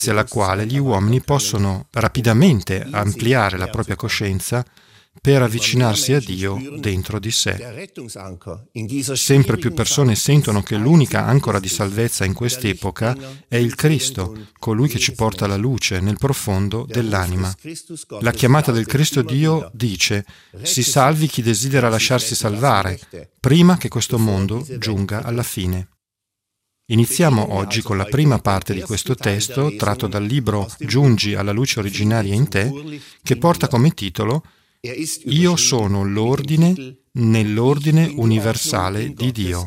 alla quale gli uomini possono rapidamente ampliare la propria coscienza per avvicinarsi a Dio dentro di sé. Sempre più persone sentono che l'unica ancora di salvezza in quest'epoca è il Cristo, colui che ci porta la luce nel profondo dell'anima. La chiamata del Cristo Dio dice: si salvi chi desidera lasciarsi salvare, prima che questo mondo giunga alla fine. Iniziamo oggi con la prima parte di questo testo, tratto dal libro Giungi alla luce originaria in te, che porta come titolo Io sono l'ordine nell'ordine universale di Dio.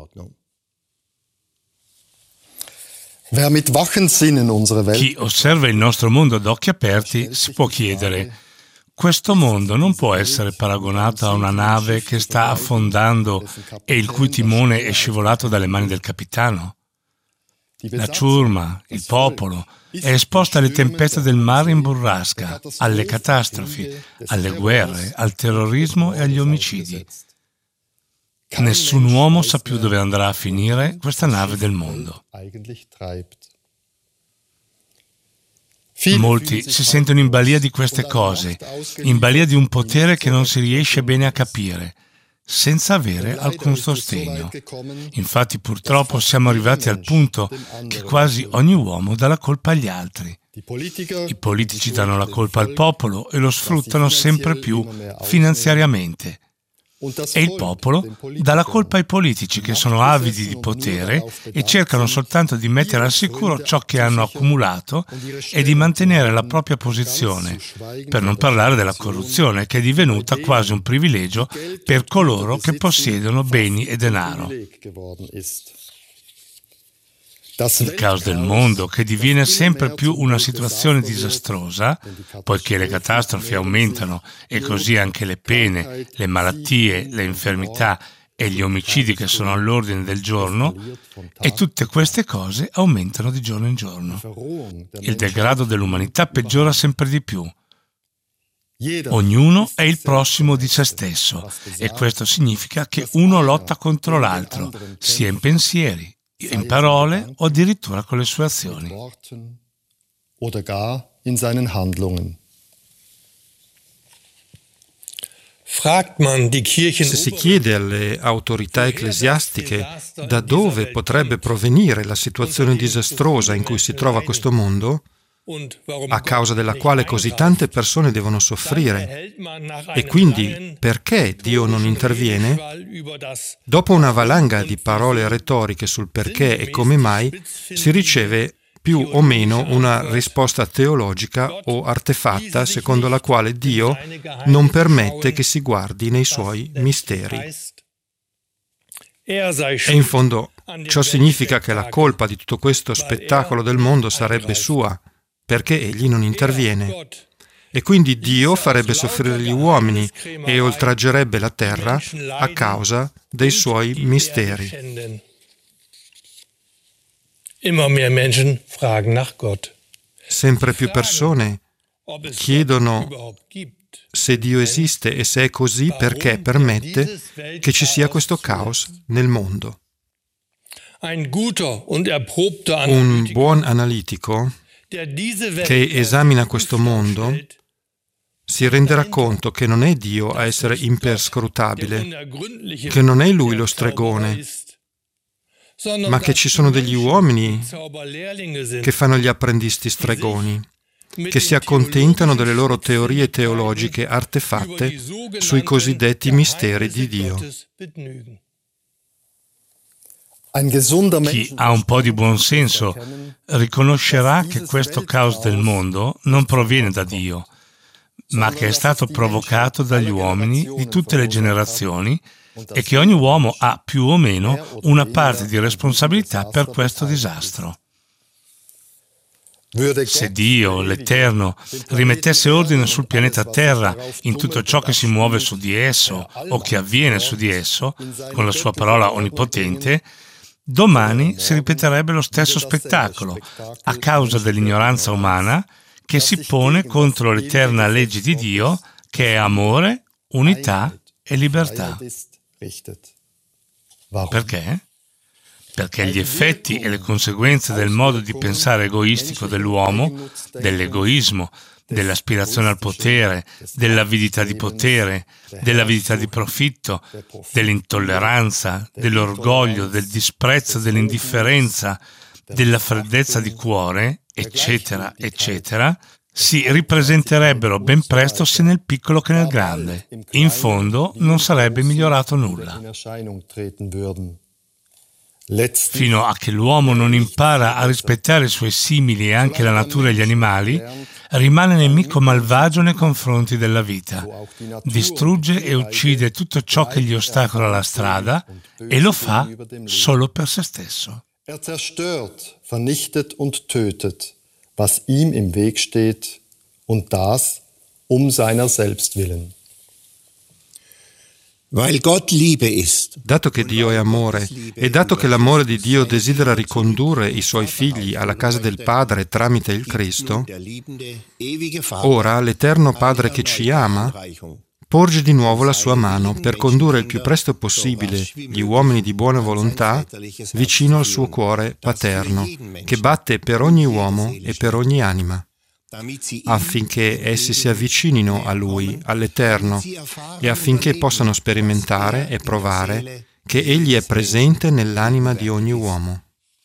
Chi osserva il nostro mondo ad occhi aperti si può chiedere: questo mondo non può essere paragonato a una nave che sta affondando e il cui timone è scivolato dalle mani del capitano? La ciurma, il popolo, è esposta alle tempeste del mare in burrasca, alle catastrofi, alle guerre, al terrorismo e agli omicidi. Nessun uomo sa più dove andrà a finire questa nave del mondo. Molti si sentono in balia di queste cose, in balia di un potere che non si riesce bene a capire, senza avere alcun sostegno. Infatti, purtroppo, siamo arrivati al punto che quasi ogni uomo dà la colpa agli altri. I politici danno la colpa al popolo e lo sfruttano sempre più finanziariamente. E il popolo dà la colpa ai politici che sono avidi di potere e cercano soltanto di mettere al sicuro ciò che hanno accumulato e di mantenere la propria posizione, per non parlare della corruzione, che è divenuta quasi un privilegio per coloro che possiedono beni e denaro. Il caos del mondo, che diviene sempre più una situazione disastrosa, poiché le catastrofi aumentano e così anche le pene, le malattie, le infermità e gli omicidi che sono all'ordine del giorno, e tutte queste cose aumentano di giorno in giorno. Il degrado dell'umanità peggiora sempre di più. Ognuno è il prossimo di se stesso, e questo significa che uno lotta contro l'altro, sia in pensieri, in parole o addirittura con le sue azioni. Se si chiede alle autorità ecclesiastiche da dove potrebbe provenire la situazione disastrosa in cui si trova questo mondo, a causa della quale così tante persone devono soffrire, e quindi perché Dio non interviene? Dopo una valanga di parole retoriche sul perché e come mai, si riceve più o meno una risposta teologica o artefatta secondo la quale Dio non permette che si guardi nei suoi misteri. E in fondo ciò significa che la colpa di tutto questo spettacolo del mondo sarebbe sua, perché egli non interviene. E quindi Dio farebbe soffrire gli uomini e oltraggerebbe la terra a causa dei suoi misteri. Sempre più persone chiedono se Dio esiste e se è così perché permette che ci sia questo caos nel mondo. Un buon analitico che esamina questo mondo si renderà conto che non è Dio a essere imperscrutabile, che non è Lui lo stregone, ma che ci sono degli uomini che fanno gli apprendisti stregoni, che si accontentano delle loro teorie teologiche artefatte sui cosiddetti misteri di Dio. Chi ha un po' di buon senso riconoscerà che questo caos del mondo non proviene da Dio, ma che è stato provocato dagli uomini di tutte le generazioni e che ogni uomo ha più o meno una parte di responsabilità per questo disastro. Se Dio, l'Eterno, rimettesse ordine sul pianeta Terra in tutto ciò che si muove su di esso o che avviene su di esso, con la sua parola onnipotente, domani si ripeterebbe lo stesso spettacolo a causa dell'ignoranza umana che si pone contro l'eterna legge di Dio, che è amore, unità e libertà. Perché? perché gli effetti e le conseguenze del modo di pensare egoistico dell'uomo, dell'egoismo, dell'aspirazione al potere, dell'avidità di potere, dell'avidità di profitto, dell'intolleranza, dell'orgoglio, del disprezzo, dell'indifferenza, della freddezza di cuore, eccetera, eccetera, si ripresenterebbero ben presto sia nel piccolo che nel grande. In fondo non sarebbe migliorato nulla. Fino a che l'uomo non impara a rispettare i suoi simili e anche la natura e gli animali, rimane nemico malvagio nei confronti della vita, distrugge e uccide tutto ciò che gli ostacola la strada e lo fa solo per se stesso. Er zerstört, vernichtet und tötet, was ihm im Weg steht, und das seiner selbst willen. Weil Gott Liebe ist. Dato che Dio è amore e dato che l'amore di Dio desidera ricondurre i suoi figli alla casa del Padre tramite il Cristo, ora l'Eterno Padre che ci ama porge di nuovo la sua mano per condurre il più presto possibile gli uomini di buona volontà vicino al suo cuore paterno, che batte per ogni uomo e per ogni anima, affinché essi si avvicinino a Lui, all'Eterno, e affinché possano sperimentare e provare che Egli è presente nell'anima di ogni uomo.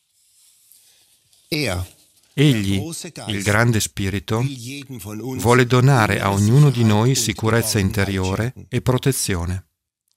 Egli, il grande Spirito, vuole donare a ognuno di noi sicurezza interiore e protezione.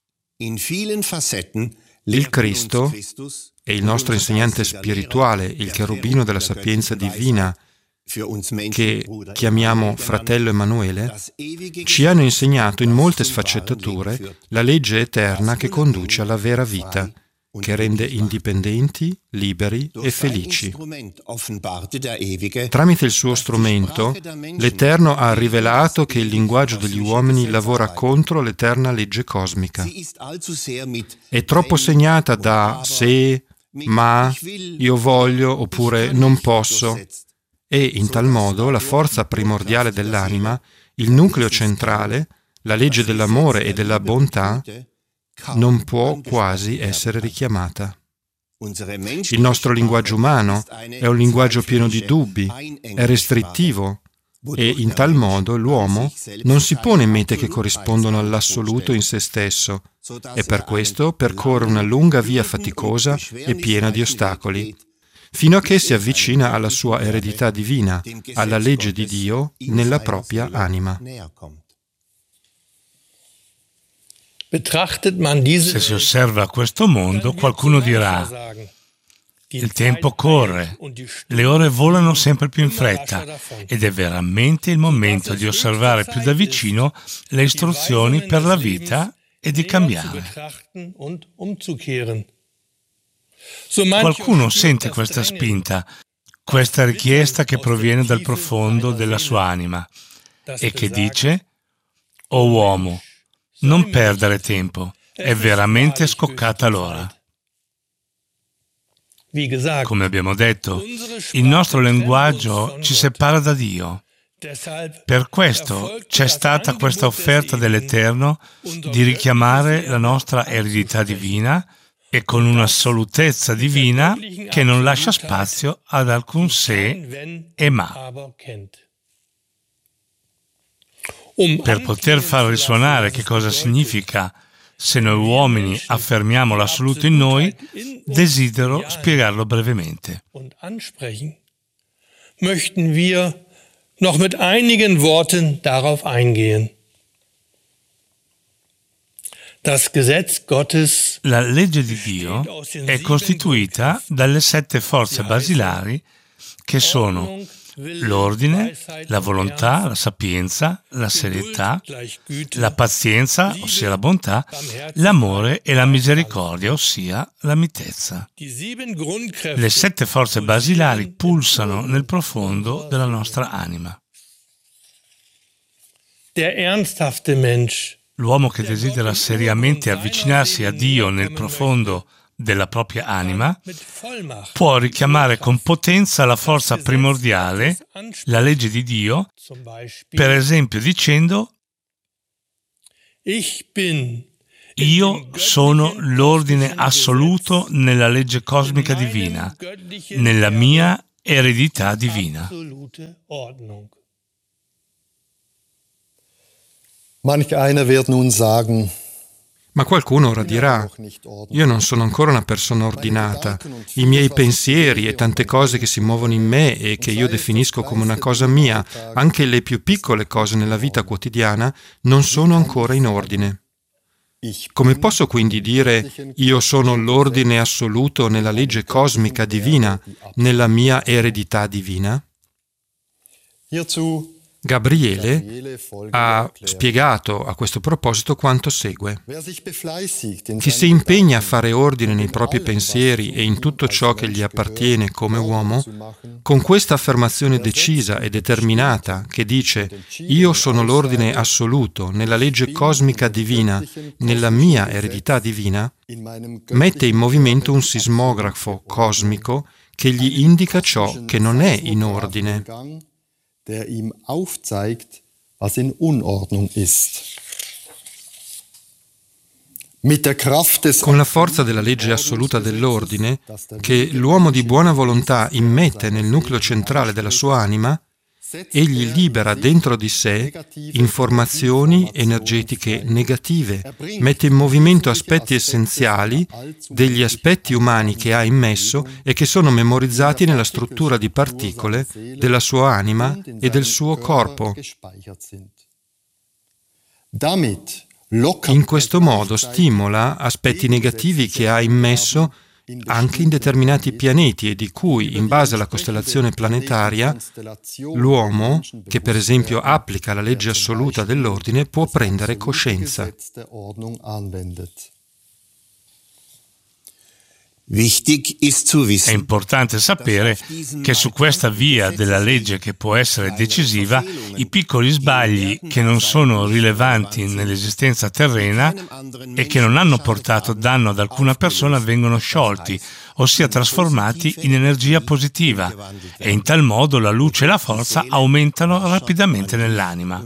Il Cristo e il nostro insegnante spirituale, il cherubino della sapienza divina, che chiamiamo fratello Emanuele, ci hanno insegnato in molte sfaccettature la legge eterna che conduce alla vera vita, che rende indipendenti, liberi e felici. Tramite il suo strumento, l'Eterno ha rivelato che il linguaggio degli uomini lavora contro l'eterna legge cosmica. È troppo segnata da se, ma, io voglio oppure non posso, e in tal modo la forza primordiale dell'anima, il nucleo centrale, la legge dell'amore e della bontà, non può quasi essere richiamata. Il nostro linguaggio umano è un linguaggio pieno di dubbi, è restrittivo e in tal modo l'uomo non si pone mete che corrispondono all'assoluto in se stesso e per questo percorre una lunga via faticosa e piena di ostacoli, fino a che si avvicina alla sua eredità divina, alla legge di Dio nella propria anima. Se si osserva questo mondo, qualcuno dirà: il tempo corre, le ore volano sempre più in fretta ed è veramente il momento di osservare più da vicino le istruzioni per la vita e di cambiare. Qualcuno sente questa spinta, questa richiesta che proviene dal profondo della sua anima e che dice: «O uomo, non perdere tempo, è veramente scoccata l'ora». Come abbiamo detto, il nostro linguaggio ci separa da Dio. Per questo c'è stata questa offerta dell'Eterno di richiamare la nostra eredità divina e con un'assolutezza divina che non lascia spazio ad alcun se e ma. Per poter far risuonare che cosa significa se noi uomini affermiamo l'assoluto in noi, desidero spiegarlo brevemente. Möchten wir noch mit einigen Worten darauf eingehen. Das Gesetz Gottes, la legge di Dio è costituita dalle 7 forze basilari che sono l'ordine, la volontà, la sapienza, la serietà, la pazienza, ossia la bontà, l'amore e la misericordia, ossia la mitezza. Le 7 forze basilari pulsano nel profondo della nostra anima. L'uomo che desidera seriamente avvicinarsi a Dio nel profondo della propria anima può richiamare con potenza la forza primordiale, la legge di Dio, per esempio dicendo: Ich bin Io sono l'ordine assoluto nella legge cosmica divina, nella mia eredità divina. Manch einer wird nun sagen, Ma qualcuno ora dirà: io non sono ancora una persona ordinata, i miei pensieri e tante cose che si muovono in me e che io definisco come una cosa mia, anche le più piccole cose nella vita quotidiana, non sono ancora in ordine. Come posso quindi dire io sono l'ordine assoluto nella legge cosmica divina, nella mia eredità divina? hierzu Gabriele ha spiegato a questo proposito quanto segue. Chi si impegna a fare ordine nei propri pensieri e in tutto ciò che gli appartiene come uomo, con questa affermazione decisa e determinata che dice «Io sono l'ordine assoluto nella legge cosmica divina, nella mia eredità divina», mette in movimento un sismografo cosmico che gli indica ciò che non è in ordine. der ihm aufzeigt, was in Unordnung ist. Con la forza della legge assoluta dell'ordine, che l'uomo di buona volontà immette nel nucleo centrale della sua anima, egli libera dentro di sé informazioni energetiche negative, mette in movimento aspetti essenziali degli aspetti umani che ha immesso e che sono memorizzati nella struttura di particole della sua anima e del suo corpo. In questo modo stimola aspetti negativi che ha immesso anche in determinati pianeti e di cui, in base alla costellazione planetaria, l'uomo, che per esempio applica la legge assoluta dell'ordine, può prendere coscienza. È importante sapere che su questa via della legge che può essere decisiva, i piccoli sbagli che non sono rilevanti nell'esistenza terrena e che non hanno portato danno ad alcuna persona vengono sciolti, ossia trasformati in energia positiva, e in tal modo la luce e la forza aumentano rapidamente nell'anima.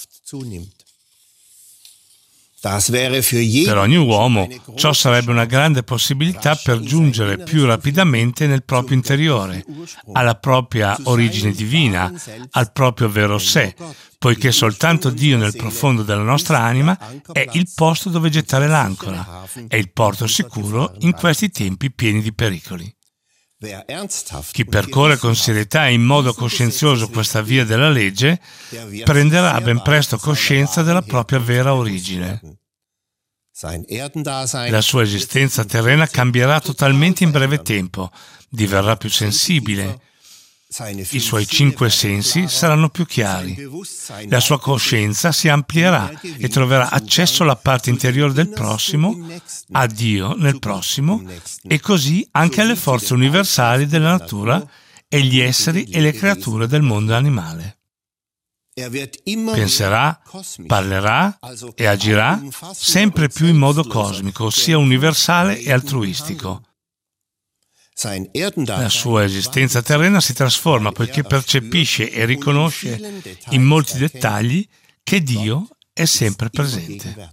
Per ogni uomo ciò sarebbe una grande possibilità per giungere più rapidamente nel proprio interiore, alla propria origine divina, al proprio vero sé, poiché soltanto Dio nel profondo della nostra anima è il posto dove gettare l'ancora, è il porto sicuro in questi tempi pieni di pericoli. Chi percorre con serietà e in modo coscienzioso questa via della legge prenderà ben presto coscienza della propria vera origine. La sua esistenza terrena cambierà totalmente in breve tempo, diverrà più sensibile, i suoi 5 sensi saranno più chiari, la sua coscienza si amplierà e troverà accesso alla parte interiore del prossimo, a Dio nel prossimo e così anche alle forze universali della natura e gli esseri e le creature del mondo animale. Penserà, parlerà e agirà sempre più in modo cosmico, ossia universale e altruistico. La sua esistenza terrena si trasforma poiché percepisce e riconosce in molti dettagli che Dio è sempre presente.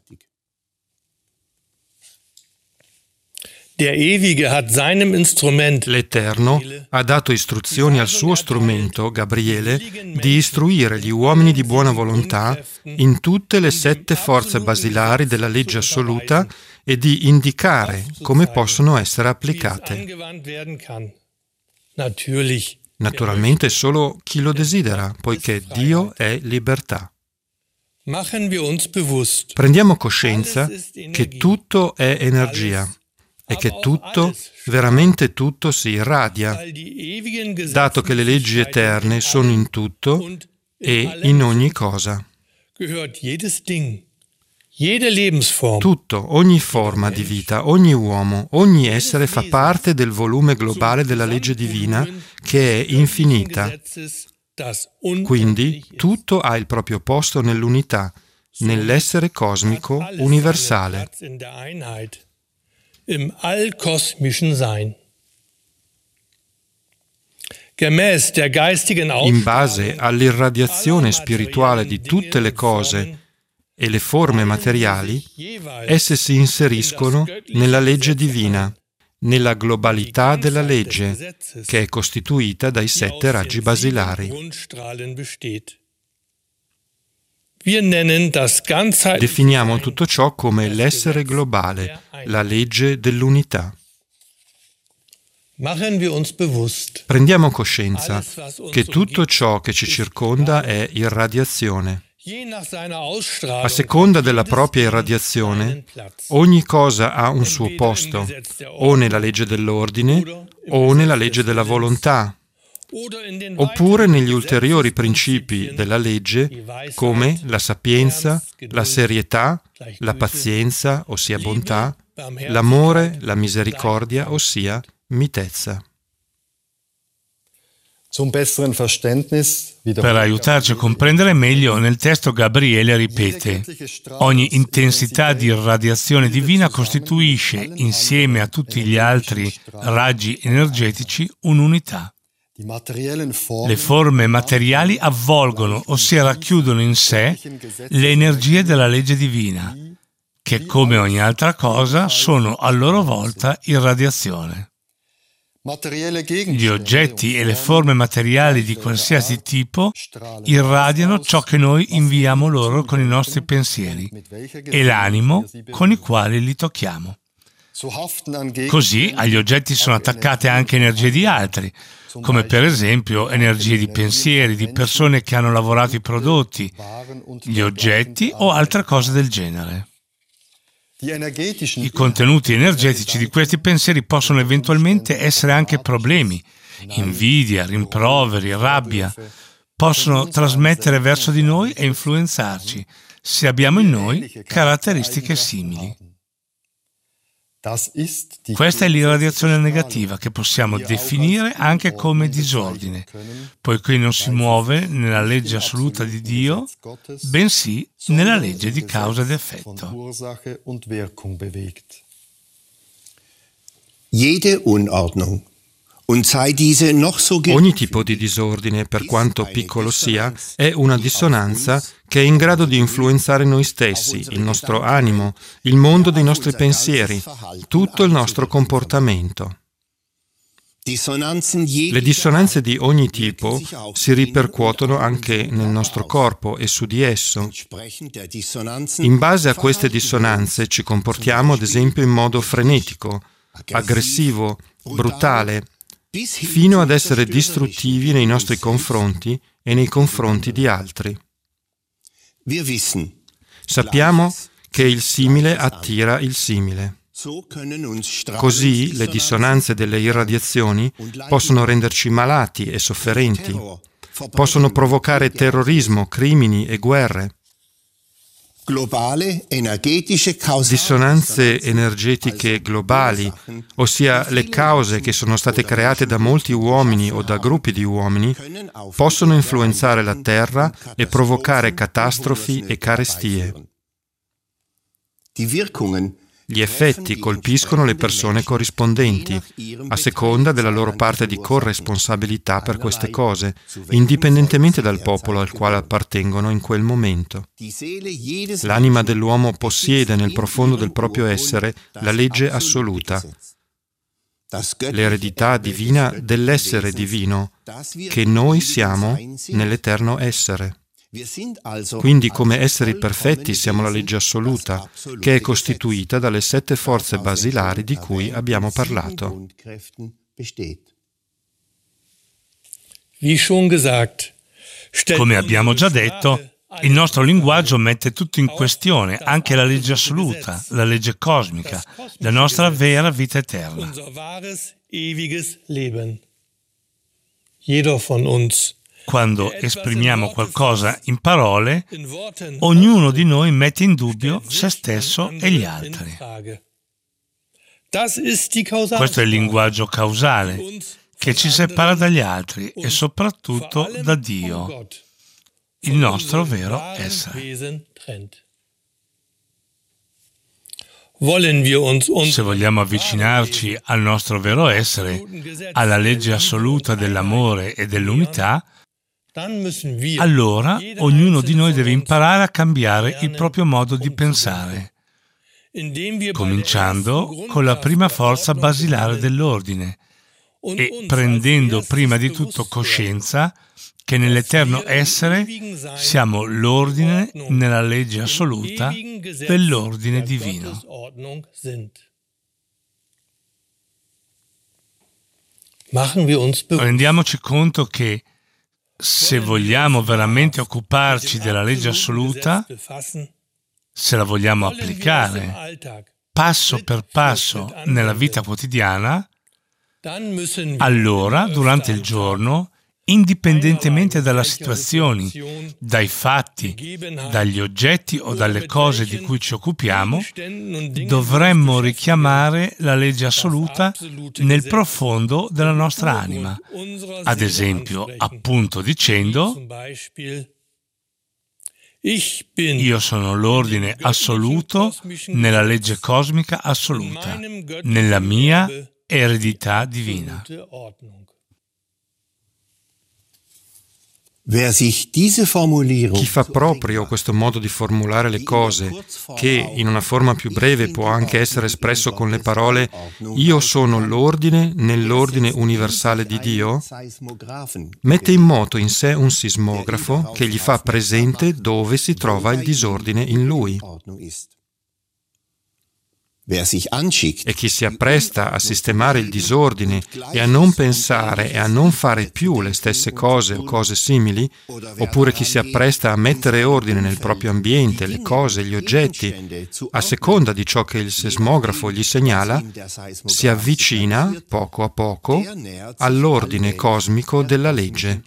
L'Eterno ha dato istruzioni al suo strumento, Gabriele, di istruire gli uomini di buona volontà in tutte le 7 forze basilari della legge assoluta e di indicare come possono essere applicate. Naturalmente solo chi lo desidera, poiché Dio è libertà. Prendiamo coscienza che tutto è energia e che tutto, veramente tutto, si irradia, dato che le leggi eterne sono in tutto e in ogni cosa. Tutto, ogni forma di vita, ogni uomo, ogni essere fa parte del volume globale della legge divina che è infinita. Quindi tutto ha il proprio posto nell'unità, nell'essere cosmico universale. Im allkosmischen Sein. In base all'irradiazione spirituale di tutte le cose e le forme materiali, esse si inseriscono nella legge divina, nella globalità della legge, che è costituita dai 7 raggi basilari. Definiamo tutto ciò come l'essere globale, la legge dell'unità. Prendiamo coscienza che tutto ciò che ci circonda è irradiazione. A seconda della propria irradiazione, ogni cosa ha un suo posto, o nella legge dell'ordine, o nella legge della volontà, oppure negli ulteriori principi della legge, come la sapienza, la serietà, la pazienza, ossia bontà, l'amore, la misericordia, ossia mitezza. Per aiutarci a comprendere meglio, nel testo Gabriele ripete: ogni intensità di irradiazione divina costituisce, insieme a tutti gli altri raggi energetici, un'unità. Le forme materiali avvolgono, ossia racchiudono in sé, le energie della legge divina, che come ogni altra cosa sono a loro volta irradiazione. Gli oggetti e le forme materiali di qualsiasi tipo irradiano ciò che noi inviamo loro con i nostri pensieri e l'animo con i quali li tocchiamo. Così agli oggetti sono attaccate anche energie di altri, come per esempio energie di pensieri, di persone che hanno lavorato i prodotti, gli oggetti o altre cose del genere. I contenuti energetici di questi pensieri possono eventualmente essere anche problemi, invidia, rimproveri, rabbia. Possono trasmettere verso di noi e influenzarci se abbiamo in noi caratteristiche simili. Questa è l'irradiazione negativa che possiamo definire anche come disordine, poiché non si muove nella legge assoluta di Dio, bensì nella legge di causa ed effetto. Jede Unordnung, und sei diese noch so Ogni tipo di disordine, per quanto piccolo sia, è una dissonanza che è in grado di influenzare noi stessi, il nostro animo, il mondo dei nostri pensieri, tutto il nostro comportamento. Le dissonanze di ogni tipo si ripercuotono anche nel nostro corpo e su di esso. In base a queste dissonanze ci comportiamo, ad esempio, in modo frenetico, aggressivo, brutale, fino ad essere distruttivi nei nostri confronti e nei confronti di altri. Sappiamo che il simile attira il simile. Così le dissonanze delle irradiazioni possono renderci malati e sofferenti, possono provocare terrorismo, crimini e guerre. Dissonanze energetiche globali, ossia le cause che sono state create da molti uomini o da gruppi di uomini, possono influenzare la terra e provocare catastrofi e carestie. Gli effetti colpiscono le persone corrispondenti, a seconda della loro parte di corresponsabilità per queste cose, indipendentemente dal popolo al quale appartengono in quel momento. L'anima dell'uomo possiede nel profondo del proprio essere la legge assoluta, l'eredità divina dell'essere divino, che noi siamo nell'eterno essere. Quindi come esseri perfetti siamo la legge assoluta, che è costituita dalle 7 forze basilari di cui abbiamo parlato. Come abbiamo già detto, il nostro linguaggio mette tutto in questione, anche la legge assoluta, la legge cosmica, la nostra vera vita eterna. Quando esprimiamo qualcosa in parole, ognuno di noi mette in dubbio se stesso e gli altri. Questo è il linguaggio causale che ci separa dagli altri e soprattutto da Dio, il nostro vero essere. Se vogliamo avvicinarci al nostro vero essere, alla legge assoluta dell'amore e dell'unità, allora ognuno di noi deve imparare a cambiare il proprio modo di pensare, cominciando con la prima forza basilare dell'ordine e prendendo prima di tutto coscienza che nell'eterno essere siamo l'ordine nella legge assoluta dell'ordine divino. Rendiamoci conto che se vogliamo veramente occuparci della legge assoluta, se la vogliamo applicare passo per passo nella vita quotidiana, allora durante il giorno, indipendentemente dalle situazioni, dai fatti, dagli oggetti o dalle cose di cui ci occupiamo, dovremmo richiamare la legge assoluta nel profondo della nostra anima. Ad esempio, appunto dicendo: io sono l'ordine assoluto nella legge cosmica assoluta, nella mia eredità divina. Chi fa proprio questo modo di formulare le cose, che in una forma più breve può anche essere espresso con le parole «Io sono l'ordine nell'ordine universale di Dio», mette in moto in sé un sismografo che gli fa presente dove si trova il disordine in lui. E chi si appresta a sistemare il disordine e a non pensare e a non fare più le stesse cose o cose simili, oppure chi si appresta a mettere ordine nel proprio ambiente, le cose, gli oggetti, a seconda di ciò che il sismografo gli segnala, si avvicina, poco a poco, all'ordine cosmico della legge.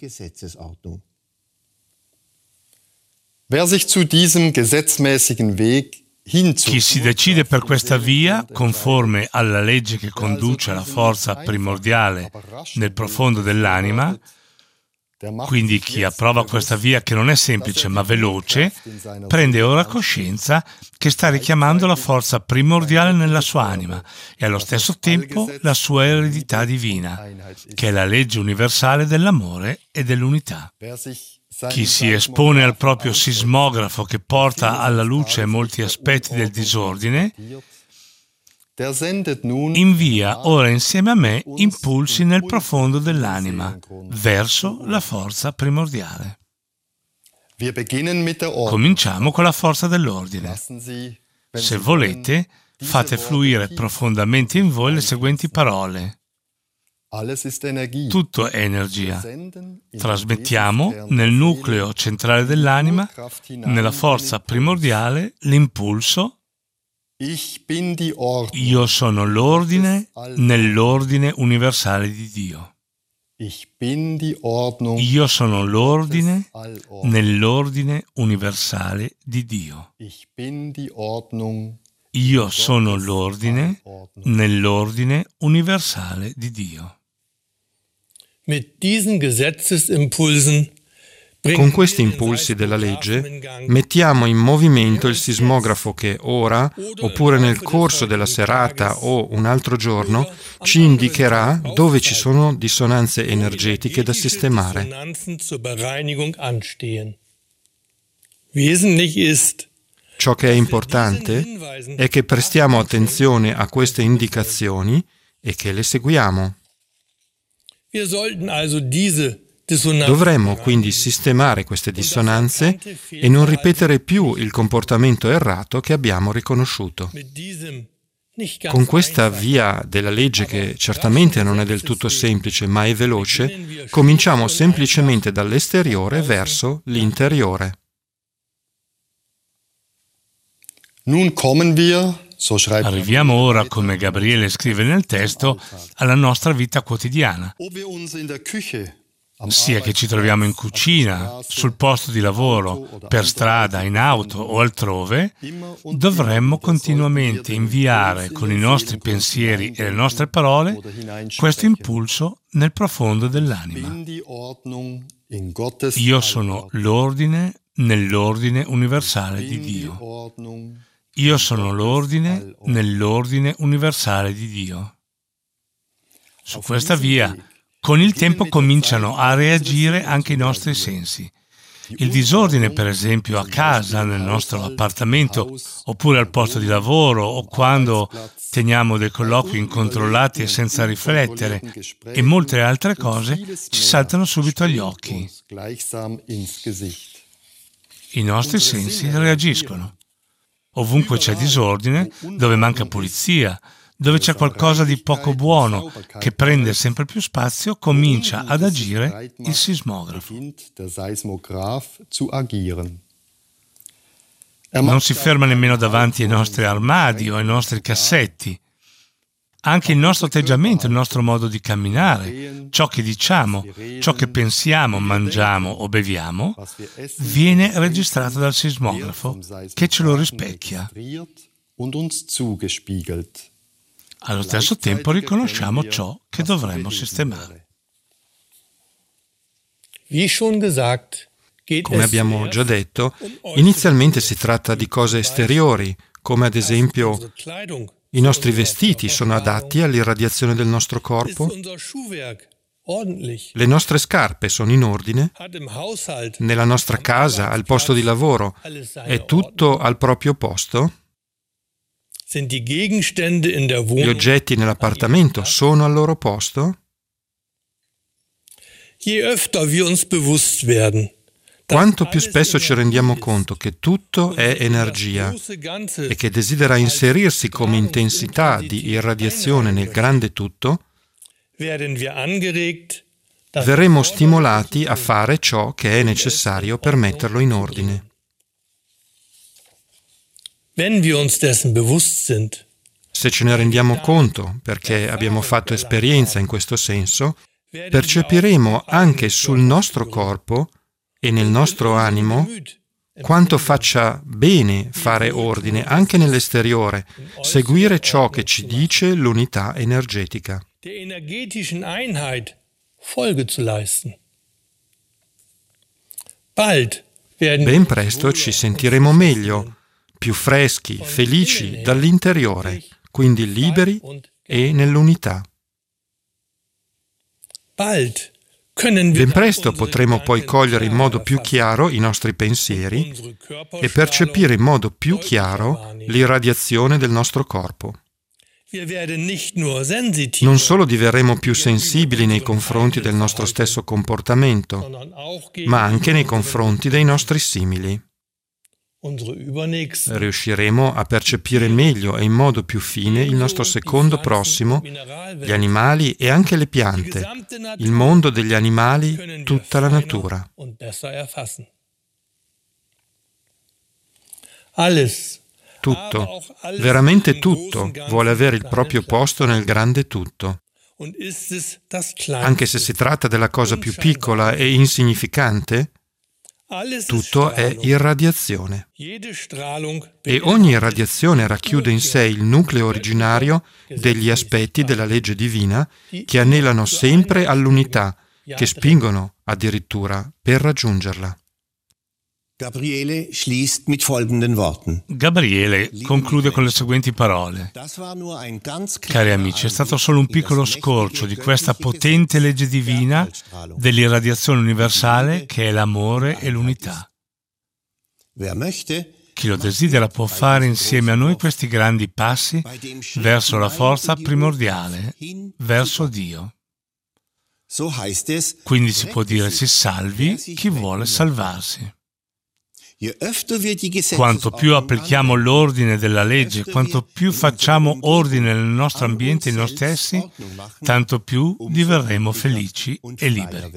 Wer sich zu diesem gesetzmäßigen Weg Chi si decide per questa via, conforme alla legge che conduce alla forza primordiale nel profondo dell'anima, quindi chi approva questa via che non è semplice ma veloce, prende ora coscienza che sta richiamando la forza primordiale nella sua anima e allo stesso tempo la sua eredità divina, che è la legge universale dell'amore e dell'unità. Chi si espone al proprio sismografo che porta alla luce molti aspetti del disordine, invia ora insieme a me impulsi nel profondo dell'anima, verso la forza primordiale. Cominciamo con la forza dell'ordine. Se volete, fate fluire profondamente in voi le seguenti parole. Tutto è energia. Trasmettiamo nel nucleo centrale dell'anima, nella forza primordiale, l'impulso io sono l'ordine nell'ordine universale di Dio. Io sono l'ordine nell'ordine universale di Dio. Io sono l'ordine nell'ordine universale di Dio. Con questi impulsi della legge mettiamo in movimento il sismografo che ora, oppure nel corso della serata o un altro giorno, ci indicherà dove ci sono dissonanze energetiche da sistemare. Ciò che è importante è che prestiamo attenzione a queste indicazioni e che le seguiamo. Dovremmo quindi sistemare queste dissonanze e non ripetere più il comportamento errato che abbiamo riconosciuto. Con questa via della legge, che certamente non è del tutto semplice ma è veloce, cominciamo semplicemente dall'esteriore verso l'interiore. Arriviamo ora, come Gabriele scrive nel testo, alla nostra vita quotidiana. Sia che ci troviamo in cucina, sul posto di lavoro, per strada, in auto o altrove, dovremmo continuamente inviare con i nostri pensieri e le nostre parole questo impulso nel profondo dell'anima. Io sono l'ordine nell'ordine universale di Dio. Io sono l'ordine nell'ordine universale di Dio. Su questa via, Con il tempo cominciano a reagire anche i nostri sensi. Il disordine, per esempio, a casa, nel nostro appartamento, oppure al posto di lavoro, o quando teniamo dei colloqui incontrollati e senza riflettere, e molte altre cose ci saltano subito agli occhi. I nostri sensi reagiscono. Ovunque c'è disordine, dove manca pulizia, dove c'è qualcosa di poco buono che prende sempre più spazio, comincia ad agire il sismografo. Non si ferma nemmeno davanti ai nostri armadi o ai nostri cassetti. Anche il nostro atteggiamento, il nostro modo di camminare, ciò che diciamo, ciò che pensiamo, mangiamo o beviamo, viene registrato dal sismografo che ce lo rispecchia. Allo stesso tempo riconosciamo ciò che dovremmo sistemare. Come abbiamo già detto, inizialmente si tratta di cose esteriori, come ad esempio i nostri vestiti sono adatti all'irradiazione del nostro corpo, le nostre scarpe sono in ordine, nella nostra casa, al posto di lavoro, è tutto al proprio posto? Gli oggetti nell'appartamento sono al loro posto? Quanto più spesso ci rendiamo conto che tutto è energia e che desidera inserirsi come intensità di irradiazione nel grande tutto, verremo stimolati a fare ciò che è necessario per metterlo in ordine. Se ce ne rendiamo conto, perché abbiamo fatto esperienza in questo senso, percepiremo anche sul nostro corpo e nel nostro animo quanto faccia bene fare ordine anche nell'esteriore, seguire ciò che ci dice l'unità energetica. Ben presto ci sentiremo meglio, più freschi, felici dall'interiore, quindi liberi e nell'unità. Ben presto potremo poi cogliere in modo più chiaro i nostri pensieri e percepire in modo più chiaro l'irradiazione del nostro corpo. Non solo diverremo più sensibili nei confronti del nostro stesso comportamento, ma anche nei confronti dei nostri simili. Riusciremo a percepire meglio e in modo più fine il nostro secondo prossimo, gli animali e anche le piante, il mondo degli animali, tutta la natura. Tutto, veramente tutto, vuole avere il proprio posto nel grande tutto. Anche se si tratta della cosa più piccola e insignificante, tutto è irradiazione. E ogni irradiazione racchiude in sé il nucleo originario degli aspetti della legge divina che anelano sempre all'unità, che spingono addirittura per raggiungerla. Gabriele schließt mit folgenden Worten. Gabriele conclude con le seguenti parole. Cari amici, è stato solo un piccolo scorcio di questa potente legge divina dell'irradiazione universale che è l'amore e l'unità. Chi lo desidera può fare insieme a noi questi grandi passi verso la forza primordiale, verso Dio. Quindi si può dire si salvi chi vuole salvarsi. Quanto più applichiamo l'ordine della legge, quanto più facciamo ordine nel nostro ambiente e in noi stessi, tanto più diverremo felici e liberi.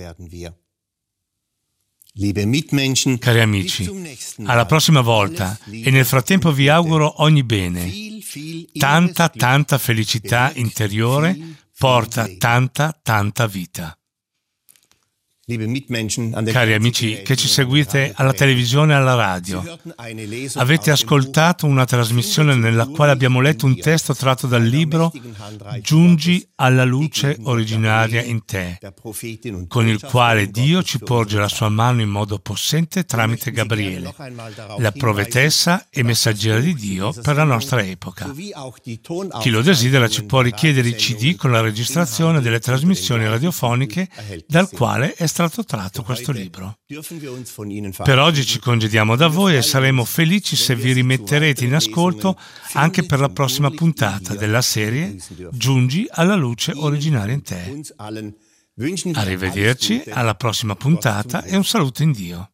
Cari amici, alla prossima volta e nel frattempo vi auguro ogni bene. Tanta felicità interiore porta tanta vita. Cari amici che ci seguite alla televisione e alla radio, avete ascoltato una trasmissione nella quale abbiamo letto un testo tratto dal libro Giungi alla luce originaria in te, con il quale Dio ci porge la sua mano in modo possente tramite Gabriele, la profetessa e messaggera di Dio per la nostra epoca. Chi lo desidera ci può richiedere i CD con la registrazione delle trasmissioni radiofoniche dal quale è stato tratto questo libro. Per oggi ci congediamo da voi e saremo felici se vi rimetterete in ascolto anche per la prossima puntata della serie Giungi alla luce originaria in te. Arrivederci alla prossima puntata e un saluto in Dio.